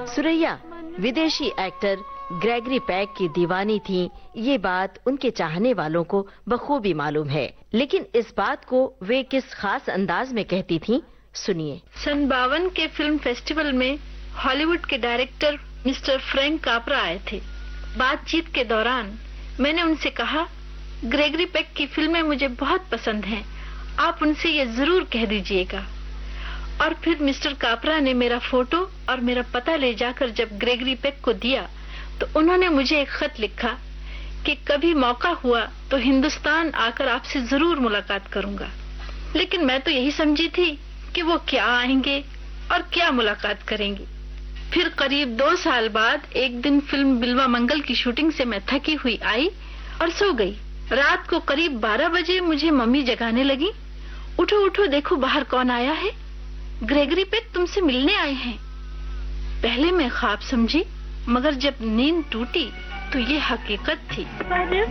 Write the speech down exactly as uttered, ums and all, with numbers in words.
सुरैया विदेशी actor Gregory Peck की दीवानी थी, ये बात उनके चाहने वालों को बखूबी मालूम है। लेकिन इस बात को वे किस खास अंदाज में कहती थीं, सुनिए। सन बावन के फिल्म फेस्टिवल में हॉलीवुड के डायरेक्टर मिस्टर फ्रैंक कापरा आए थे। बातचीत के दौरान मैंने उनसे कहा, ग्रेगरी पेक की फिल्में मुझे बहुत पसंद हैं, आप उनसे ये जरूर कह दीजिएगा। और फिर मिस्टर कापरा ने मेरा फोटो और मेरा पता ले जाकर जब ग्रेगरी पेक को दिया तो उन्होंने मुझे एक खत लिखा कि कभी मौका हुआ तो हिंदुस्तान आकर आपसे जरूर मुलाकात करूंगा। लेकिन मैं तो यही समझी थी कि वो क्या आएंगे और क्या मुलाकात करेंगे। फिर करीब दो साल बाद एक दिन फिल्म बिल्वा मंगल की शूटिंग से मैं थकी हुई आई और सो गई। रात को करीब बारह बजे मुझे मम्मी जगाने लगी, उठो उठो देखो बाहर कौन आया है, ग्रेगरी पेक तुमसे मिलने आए हैं। पहले मैं ख्वाब समझी, मगर जब नींद टूटी तो ये हकीकत थी।